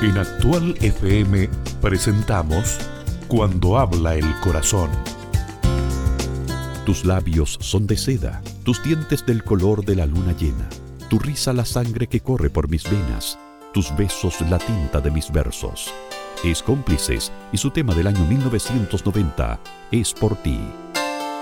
En Actual FM presentamos Cuando habla el corazón. Tus labios son de seda, tus dientes del color de la luna llena, tu risa la sangre que corre por mis venas, tus besos la tinta de mis versos. Es Cómplices y su tema del año 1990, Es por ti.